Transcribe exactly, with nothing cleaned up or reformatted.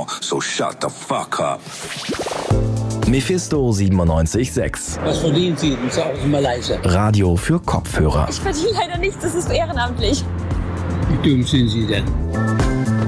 so shut the fuck up. Mephisto siebenundneunzig Komma sechs. Was verdienen Sie? Das ist auch immer leise. Radio für Kopfhörer. Ich verdiene leider nichts, das ist ehrenamtlich. Wie dumm sind Sie denn?